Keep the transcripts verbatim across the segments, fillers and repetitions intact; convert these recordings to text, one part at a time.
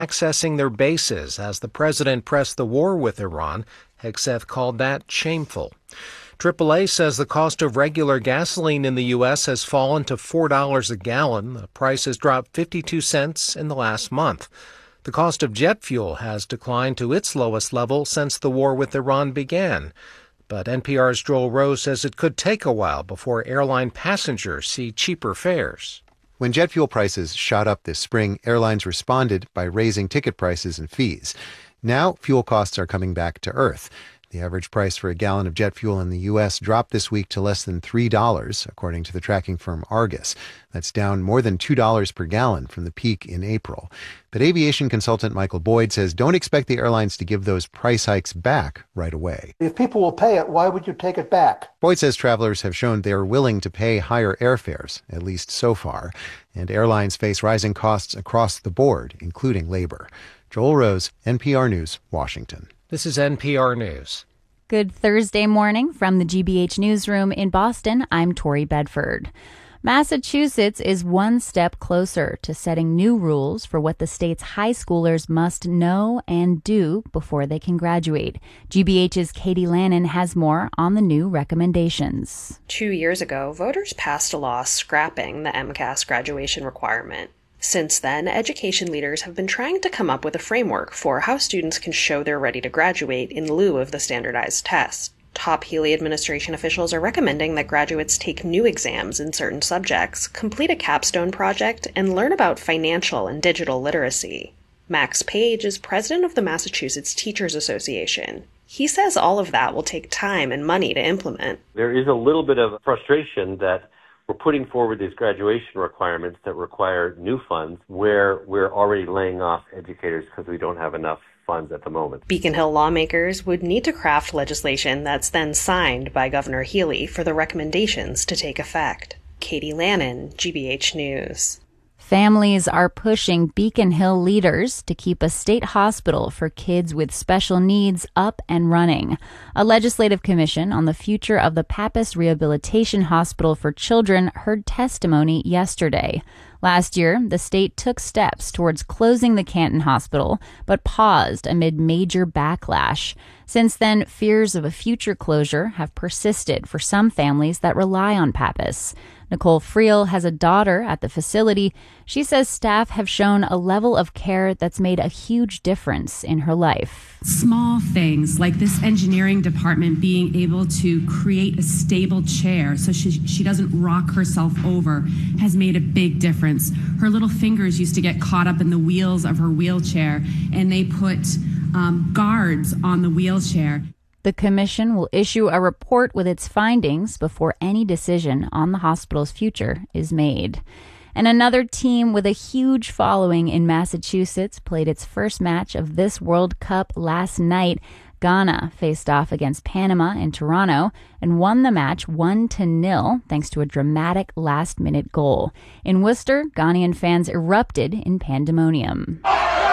accessing their bases as the president pressed the war with Iran. Hegseth called that shameful. triple A says the cost of regular gasoline in the U S has fallen to four dollars a gallon. The price has dropped fifty-two cents in the last month. The cost of jet fuel has declined to its lowest level since the war with Iran began. But N P R's Joel Rose says it could take a while before airline passengers see cheaper fares. When jet fuel prices shot up this spring, airlines responded by raising ticket prices and fees. Now, fuel costs are coming back to earth. The average price for a gallon of jet fuel in the U S dropped this week to less than three dollars, according to the tracking firm Argus. That's down more than two dollars per gallon from the peak in April. But aviation consultant Michael Boyd says don't expect the airlines to give those price hikes back right away. If people will pay it, why would you take it back? Boyd says travelers have shown they are willing to pay higher airfares, at least so far. And airlines face rising costs across the board, including labor. Joel Rose, N P R News, Washington. This is N P R News. Good Thursday morning from the G B H Newsroom in Boston. I'm Tori Bedford. Massachusetts is one step closer to setting new rules for what the state's high schoolers must know and do before they can graduate. G B H's Katie Lannon has more on the new recommendations. Two years ago, voters passed a law scrapping the MCAS graduation requirement. Since then, education leaders have been trying to come up with a framework for how students can show they're ready to graduate in lieu of the standardized test. Top Healey administration officials are recommending that graduates take new exams in certain subjects, complete a capstone project, and learn about financial and digital literacy. Max Page is president of the Massachusetts Teachers Association. He says all of that will take time and money to implement. There is a little bit of frustration that we're putting forward these graduation requirements that require new funds where we're already laying off educators because we don't have enough funds at the moment. Beacon Hill lawmakers would need to craft legislation that's then signed by Governor Healey for the recommendations to take effect. Katie Lannon, G B H News. Families are pushing Beacon Hill leaders to keep a state hospital for kids with special needs up and running. A legislative commission on the future of the Pappas Rehabilitation Hospital for Children heard testimony yesterday. Last year, the state took steps towards closing the Canton Hospital, but paused amid major backlash. Since then, fears of a future closure have persisted for some families that rely on Pappas. Nicole Friel has a daughter at the facility. She says staff have shown a level of care that's made a huge difference in her life. Small things like this engineering department being able to create a stable chair so she, she doesn't rock herself over has made a big difference. Her little fingers used to get caught up in the wheels of her wheelchair, and they put um, guards on the wheelchair. The commission will issue a report with its findings before any decision on the hospital's future is made. And another team with a huge following in Massachusetts played its first match of this World Cup last night. Ghana faced off against Panama in Toronto and won the match one to nil thanks to a dramatic last-minute goal. In Worcester, Ghanaian fans erupted in pandemonium.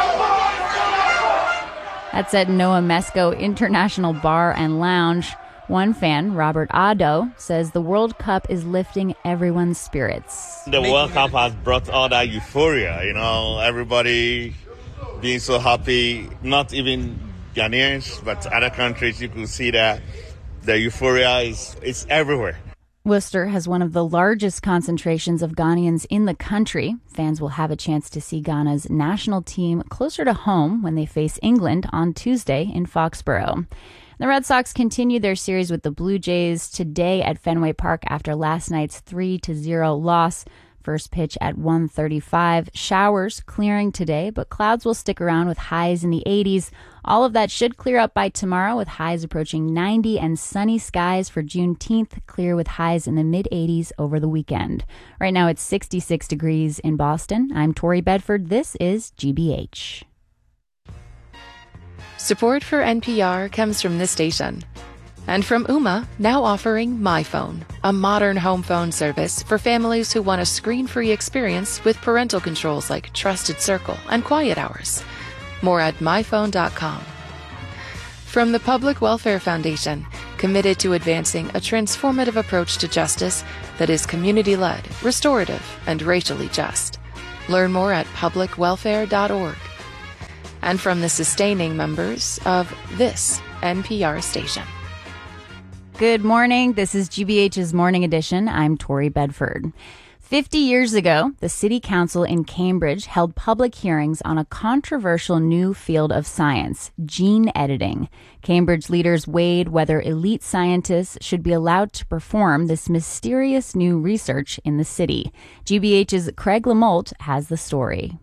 That's at Noah Mesco International Bar and Lounge. One fan, Robert Addo, says the World Cup is lifting everyone's spirits. The World Cup has brought all that euphoria, you know, everybody being so happy, not even Ghanaians, but other countries. You could see that the euphoria is it's everywhere. Worcester has one of the largest concentrations of Ghanaians in the country. Fans will have a chance to see Ghana's national team closer to home when they face England on Tuesday in Foxborough. The Red Sox continue their series with the Blue Jays today at Fenway Park after last night's three to zero loss. First pitch at one thirty-five. Showers clearing today, but clouds will stick around with highs in the eighties. All of that should clear up by tomorrow with highs approaching ninety and sunny skies for Juneteenth, clear with highs in the mid-eighties over the weekend. Right now it's sixty-six degrees in Boston. I'm Tori Bedford. This is G B H. Support for N P R comes from this station. And from Ooma, now offering MyPhone, a modern home phone service for families who want a screen-free experience with parental controls like Trusted Circle and Quiet Hours. More at my phone dot com. From the Public Welfare Foundation, committed to advancing a transformative approach to justice that is community-led, restorative, and racially just. Learn more at public welfare dot org. and from the sustaining members of this N P R station. Good morning. This is G B H's Morning Edition. I'm Tori Bedford. Fifty years ago, the City Council in Cambridge held public hearings on a controversial new field of science, gene editing. Cambridge leaders weighed whether elite scientists should be allowed to perform this mysterious new research in the city. G B H's Craig Lamolt has the story.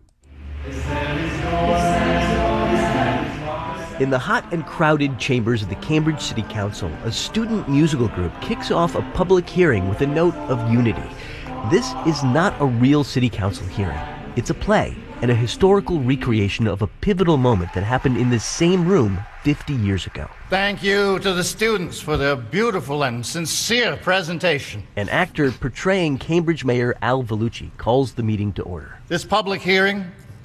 In the hot and crowded chambers of the Cambridge City Council, a student musical group kicks off a public hearing with a note of unity. This is not a real City Council hearing. It's a play and a historical recreation of a pivotal moment that happened in this same room fifty years ago. Thank you to the students for their beautiful and sincere presentation. An actor portraying Cambridge Mayor Al Vellucci calls the meeting to order. This public hearing,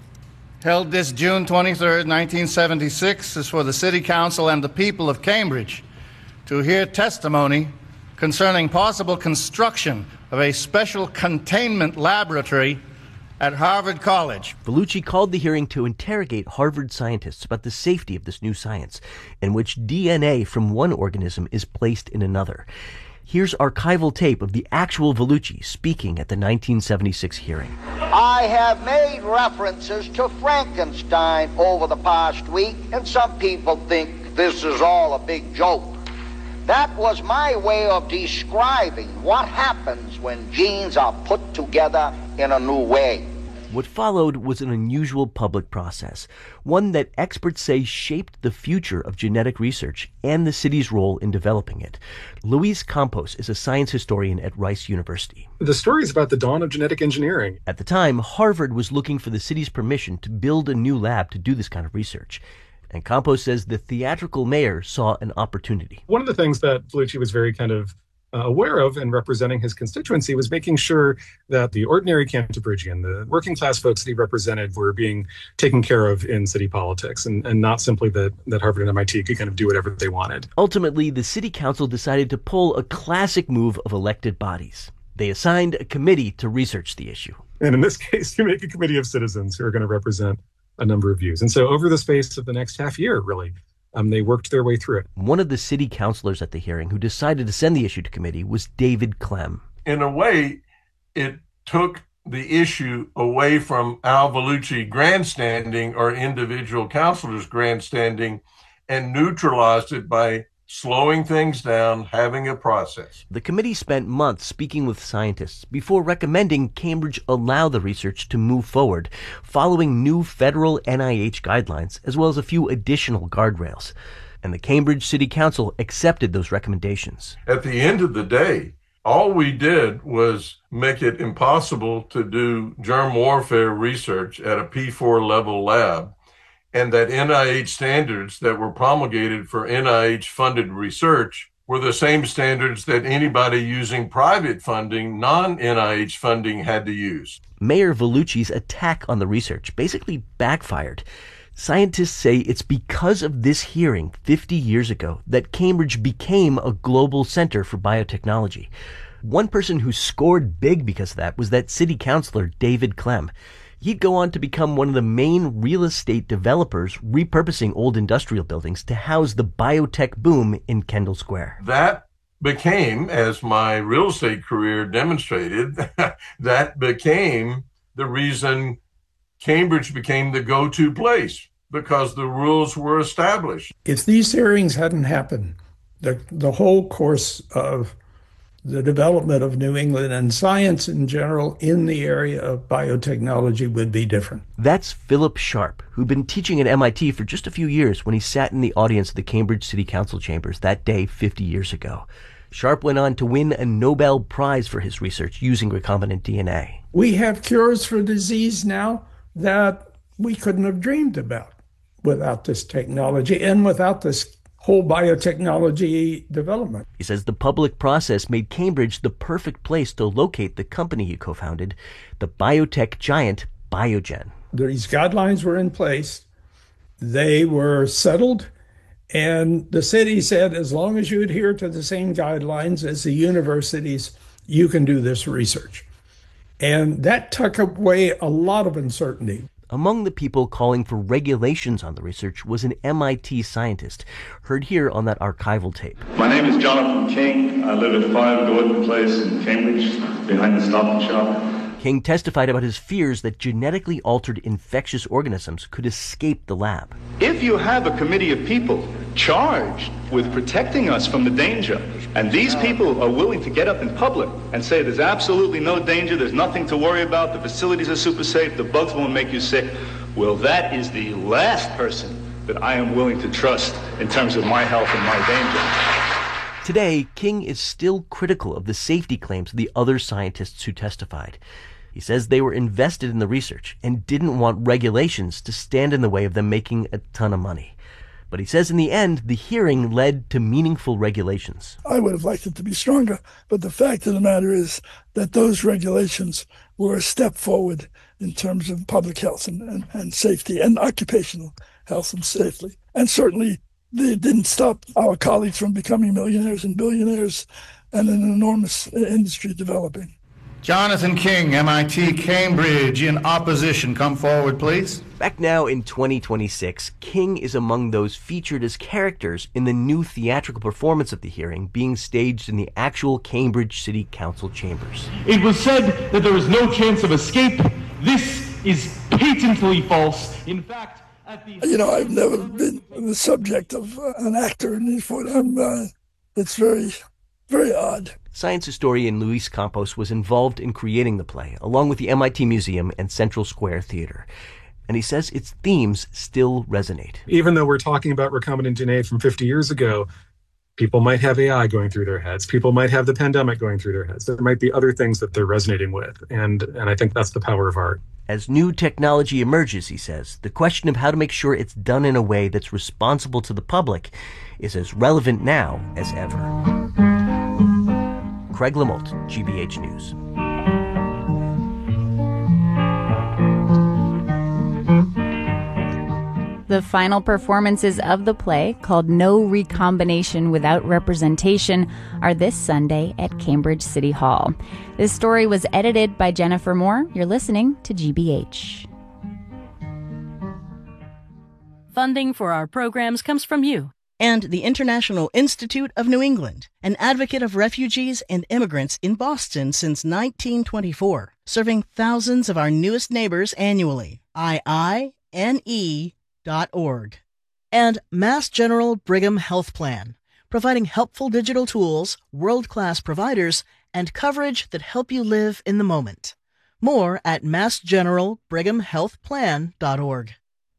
held this June twenty-third, nineteen seventy-six, is for the City Council and the people of Cambridge to hear testimony concerning possible construction of a special containment laboratory at Harvard College. Vellucci called the hearing to interrogate Harvard scientists about the safety of this new science, in which D N A from one organism is placed in another. Here's archival tape of the actual Vellucci speaking at the nineteen seventy-six hearing. I have made references to Frankenstein over the past week, and some people think this is all a big joke. That was my way of describing what happens when genes are put together in a new way. What followed was an unusual public process, one that experts say shaped the future of genetic research and the city's role in developing it. Luis Campos is a science historian at Rice University. The story is about the dawn of genetic engineering. At the time, Harvard was looking for the city's permission to build a new lab to do this kind of research. And Campos says the theatrical mayor saw an opportunity. One of the things that Vellucci was very kind of uh, aware of in representing his constituency was making sure that the ordinary Cantabrigian, the working class folks that he represented, were being taken care of in city politics, and, and not simply that, that Harvard and M I T could kind of do whatever they wanted. Ultimately, the city council decided to pull a classic move of elected bodies. They assigned a committee to research the issue. And in this case, you make a committee of citizens who are going to represent a number of views. And so over the space of the next half year, really, um, they worked their way through it. One of the city councilors at the hearing who decided to send the issue to committee was David Clem. In a way, it took the issue away from Al Vellucci grandstanding or individual councilors grandstanding and neutralized it by slowing things down, having a process. The committee spent months speaking with scientists before recommending Cambridge allow the research to move forward, following new federal N I H guidelines, as well as a few additional guardrails. And the Cambridge City Council accepted those recommendations. At the end of the day, all we did was make it impossible to do germ warfare research at a P four level lab, and that N I H standards that were promulgated for N I H-funded research were the same standards that anybody using private funding, non-N I H funding, had to use. Mayor Vellucci's attack on the research basically backfired. Scientists say it's because of this hearing fifty years ago that Cambridge became a global center for biotechnology. One person who scored big because of that was that city councilor, David Clem. He'd go on to become one of the main real estate developers repurposing old industrial buildings to house the biotech boom in Kendall Square. That became, as my real estate career demonstrated, that became the reason Cambridge became the go-to place, because the rules were established. If these hearings hadn't happened, the, the whole course of the development of New England and science in general in the area of biotechnology would be different. That's Philip Sharp, who'd been teaching at M I T for just a few years when he sat in the audience of the Cambridge City Council chambers that day fifty years ago. Sharp went on to win a Nobel Prize for his research using recombinant D N A. We have cures for disease now that we couldn't have dreamed about without this technology and without this whole biotechnology development. He says the public process made Cambridge the perfect place to locate the company he co-founded, the biotech giant Biogen. These guidelines were in place. They were settled. And the city said, as long as you adhere to the same guidelines as the universities, you can do this research. And that took away a lot of uncertainty. Among the people calling for regulations on the research was an M I T scientist, heard here on that archival tape. My name is Jonathan King. I live at five Gordon Place in Cambridge, behind the Stop and Shop. King testified about his fears that genetically altered infectious organisms could escape the lab. If you have a committee of people charged with protecting us from the danger, and these people are willing to get up in public and say there's absolutely no danger, there's nothing to worry about, the facilities are super safe, the bugs won't make you sick, well, that is the last person that I am willing to trust in terms of my health and my danger. Today, King is still critical of the safety claims of the other scientists who testified. He says they were invested in the research and didn't want regulations to stand in the way of them making a ton of money. But he says in the end, the hearing led to meaningful regulations. I would have liked it to be stronger, but the fact of the matter is that those regulations were a step forward in terms of public health and, and, and safety and occupational health and safety. And certainly they didn't stop our colleagues from becoming millionaires and billionaires and an enormous industry developing. Jonathan King, M I T Cambridge, in opposition. Come forward, please. Back now in twenty twenty-six, King is among those featured as characters in the new theatrical performance of the hearing being staged in the actual Cambridge City Council chambers. It was said that there is no chance of escape. This is patently false. In fact, at the... You know, I've never been the subject of uh, an actor, and I'm, uh, it's very, very odd. Science historian Luis Campos was involved in creating the play, along with the M I T Museum and Central Square Theater. And he says its themes still resonate. Even though we're talking about recombinant D N A from fifty years ago, people might have A I going through their heads. People might have the pandemic going through their heads. There might be other things that they're resonating with. And, and I think that's the power of art. As new technology emerges, he says, the question of how to make sure it's done in a way that's responsible to the public is as relevant now as ever. Craig Lamolt, G B H News. The final performances of the play, called No Recombination Without Representation, are this Sunday at Cambridge City Hall. This story was edited by Jennifer Moore. You're listening to G B H. Funding for our programs comes from you and the International Institute of New England, an advocate of refugees and immigrants in Boston since nineteen twenty-four, serving thousands of our newest neighbors annually. I I N E dot org. And Mass General Brigham Health Plan, providing helpful digital tools, world-class providers, and coverage that help you live in the moment. More at mass general brigham health plan dot org.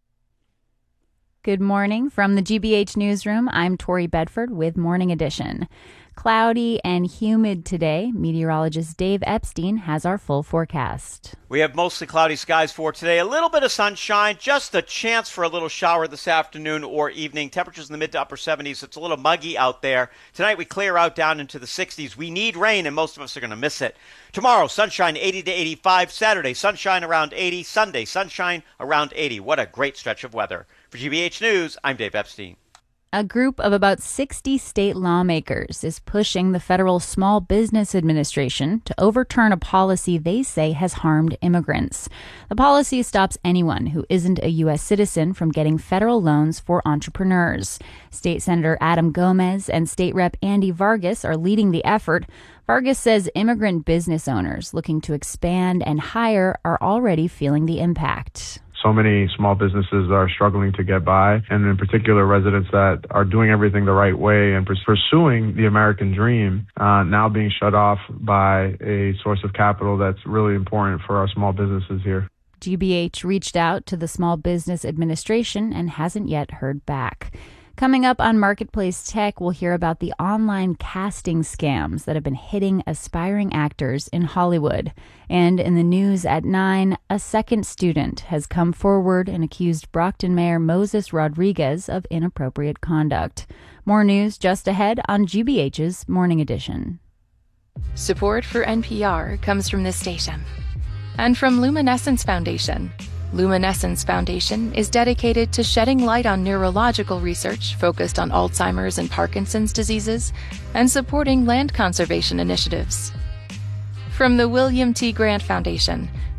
Good morning from the G B H Newsroom. I'm Tori Bedford with Morning Edition. Cloudy and humid today. Meteorologist Dave Epstein has our full forecast. We have mostly cloudy skies for today. A little bit of sunshine, just a chance for a little shower this afternoon or evening. Temperatures in the mid to upper seventies. It's a little muggy out there. Tonight we clear out down into the sixties. We need rain, and most of us are going to miss it. Tomorrow, sunshine eighty to eighty-five. Saturday, sunshine around eighty. Sunday, sunshine around eighty. What a great stretch of weather. For G B H News, I'm Dave Epstein. A group of about sixty state lawmakers is pushing the federal Small Business Administration to overturn a policy they say has harmed immigrants. The policy stops anyone who isn't a U S citizen from getting federal loans for entrepreneurs. State Senator Adam Gomez and State Rep Andy Vargas are leading the effort. Vargas says immigrant business owners looking to expand and hire are already feeling the impact. So many small businesses are struggling to get by, and in particular residents that are doing everything the right way and pursuing the American dream, uh, now being shut off by a source of capital that's really important for our small businesses here. G B H reached out to the Small Business Administration and hasn't yet heard back. Coming up on Marketplace Tech, we'll hear about the online casting scams that have been hitting aspiring actors in Hollywood. And in the news at nine, a second student has come forward and accused Brockton Mayor Moses Rodriguez of inappropriate conduct. More news just ahead on G B H's Morning Edition. Support for N P R comes from this station and from Luminescence Foundation. Luminescence Foundation is dedicated to shedding light on neurological research focused on Alzheimer's and Parkinson's diseases and supporting land conservation initiatives. From the William T. Grant Foundation,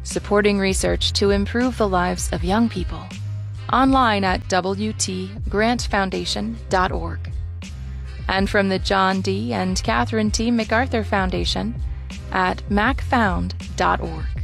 supporting research to improve the lives of young people. Online at w t grant foundation dot org. And from the John D. and Catherine T. MacArthur Foundation at mac found dot org.